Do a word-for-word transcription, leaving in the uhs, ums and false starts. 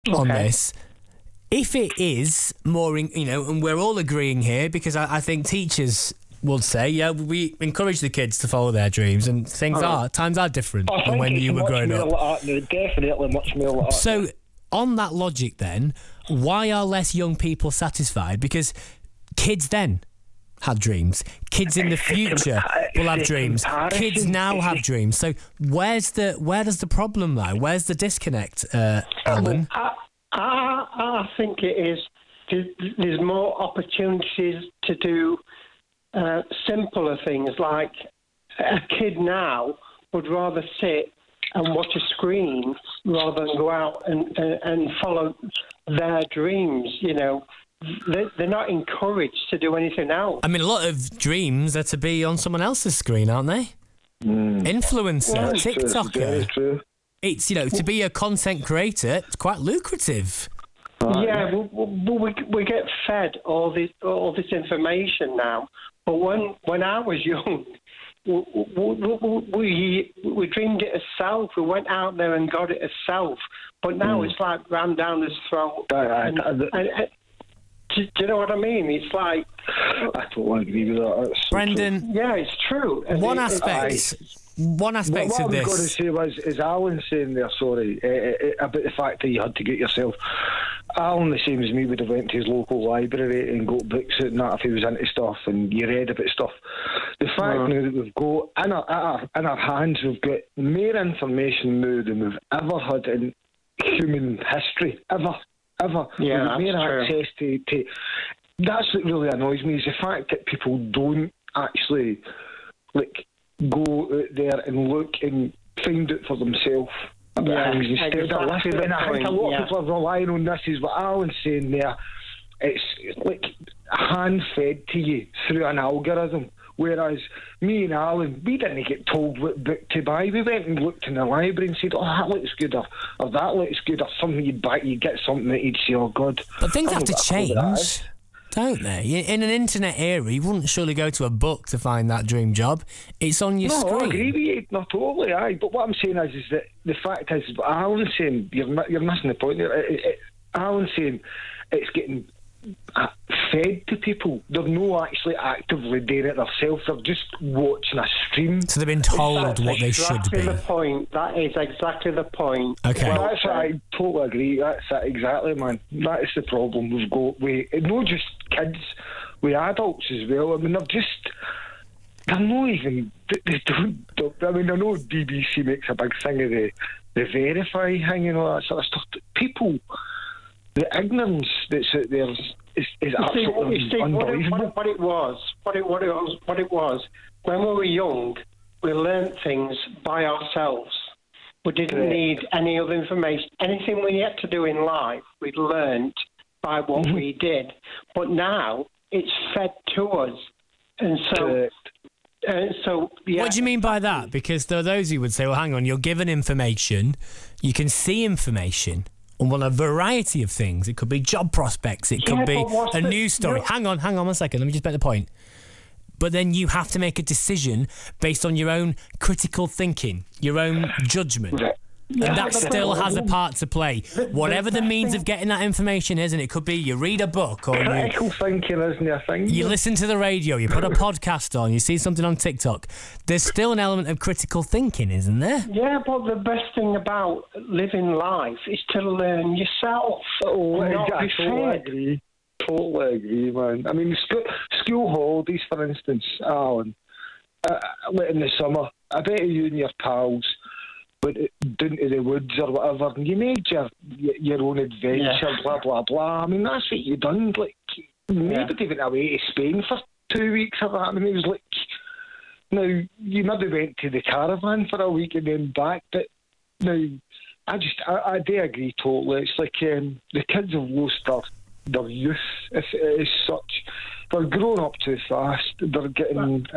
on Okay. this. If it is more, in, you know, and we're all agreeing here, because I, I think teachers would say, yeah, we encourage the kids to follow their dreams, and things Oh. are, times are different I than think when it's you were much growing more up. like that now, definitely much more like that. So, on that logic then, why are less young people satisfied? Because kids then had dreams. Kids in the future will have the dreams. comparison. Kids now It's have the- dreams. So, where's the where does the problem lie? Where's the disconnect, uh, Alan? I, I, I think it is. There's more opportunities to do uh, simpler things. Like a kid now would rather sit and watch a screen rather than go out and, and, and follow their dreams. You know, they, they're not encouraged to do anything else. I mean, a lot of dreams are to be on someone else's screen, aren't they? Influencer, That's true, it's very TikToker. true. It's, you know, to be a content creator, it's quite lucrative. Yeah, we, we, we we get fed all this all this information now. But when when I was young, we we, we, we dreamed it ourselves. We went out there and got it ourselves. But now it's like rammed down his throat. Aye, aye, And- aye. and- and- do, do you know what I mean? It's like, I totally agree with that. That's so Brendan, yeah, it's true. And one it- it- aspect, one What, aspect what I of was going to this. say was, is Alan saying there, sorry, uh, uh, about the fact that you had to get yourself. Alan, the same as me, would have went to his local library and got books out and that if he was into stuff and you read about stuff. The fact Uh-huh. now that we've got, in our, at our, in our hands, we've got more information now than we've ever had in human history, ever, ever. Yeah, we've got more that's true. access to, to... That's what really annoys me, is the fact that people don't actually, like, go out there and look and find out for themselves about Yeah, things instead of exactly listening. the And I think a point, lot yeah. of people are relying on this, is what Alan's saying there. It's like hand-fed to you through an algorithm. Whereas me and Alan, we didn't get told what book to buy. We went and looked in the library and said, oh, that looks good, or, or that looks good, or something you'd buy, you'd get something that you'd say, oh, God. But things I have don't to know what a clue that is. change, don't they? In an internet era, you wouldn't surely go to a book to find that dream job. It's on your No, I agree screen. with you. No, totally, aye. But what I'm saying is, is that the fact is, what Alan's saying, you're, mi- you're missing the point there. It, it, Alan's saying it's getting uh, fed to people. They're not actually actively doing it themselves. They're just watching a stream. So they've been told That's what they should exactly be. the point. That is exactly the point. Okay. Well That's what I totally agree. That's it, exactly, man. That is the problem we've got with not just kids, with adults as well. I mean, they're just, they're not even, they, they don't, don't- I mean, I know B B C makes a big thing of the, the verify thing and all that sort of stuff. But people, the ignorance that's out there is, is, is You see, absolutely you see what, it, unbelievable. what, it, what it was, what it, what it was, what it was. When we were young, we learnt things by ourselves. We didn't Correct. need any other information. Anything we had to do in life, we learnt by what Mm-hmm. we did. But now it's fed to us, and so, Correct. uh, so yeah. What do you mean by that? Because there are those who would say, well, hang on, you're given information, you can see information on a variety of things. It could be job prospects, it could Yeah, be but what's a the- news story. no. Hang on, hang on one second, let me just make the point. But then you have to make a decision based on your own critical thinking, your own judgment. Right. And Yeah, that but still the- has a part to play. Whatever the means of getting that information is, and it could be you read a book or you, Critical thinking isn't a thing. you listen to the radio, you put a podcast on, you see something on TikTok. There's still an element of critical thinking, isn't there? Yeah, but the best thing about living life is to learn yourself. Oh, and not I be totally fed. agree. Totally agree, man. I mean, school, school holidays, for instance, Alan, uh, like in the summer, I bet you and your pals went down to the woods or whatever, and you made your your own adventure, Yeah. blah, blah, blah. I mean, that's what you done. Like, nobody went away to Spain for two weeks or that. I mean, it was like, now, you maybe went to the caravan for a week and then back, but now, I just, I, I do agree totally. It's like um, the kids have lost their, their youth as, as such. They're growing up too fast. They're getting